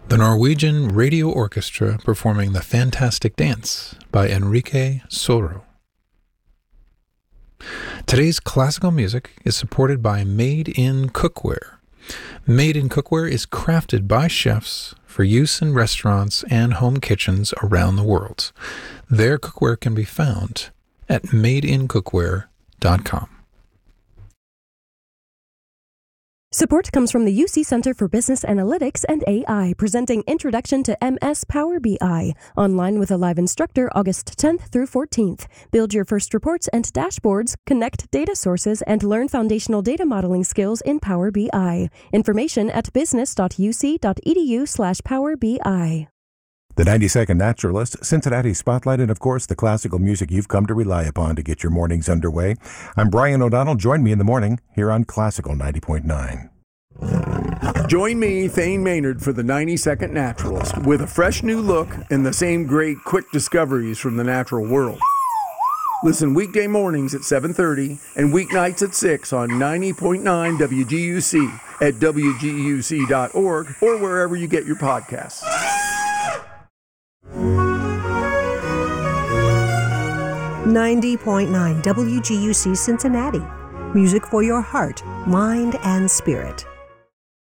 The Norwegian Radio Orchestra performing The Fantastic Dance by Enrique Soro. Today's classical music is supported by Made in Cookware. Made in Cookware is crafted by chefs for use in restaurants and home kitchens around the world. Their cookware can be found at madeincookware.com. Support comes from the UC Center for Business Analytics and AI, presenting Introduction to MS Power BI, online with a live instructor August 10th through 14th. Build your first reports and dashboards, connect data sources, and learn foundational data modeling skills in Power BI. Information at business.uc.edu/Power BI. The 90-Second Naturalist, Cincinnati Spotlight, and of course the classical music you've come to rely upon to get your mornings underway. I'm Brian O'Donnell. Join me in the morning here on Classical 90.9. Join me, Thane Maynard, for the 90-Second Naturalist, with a fresh new look and the same great quick discoveries from the natural world. Listen weekday mornings at 7:30 and weeknights at 6 on 90.9 WGUC at WGUC.org or wherever you get your podcasts. 90.9 WGUC Cincinnati. Music for your heart, mind, and spirit.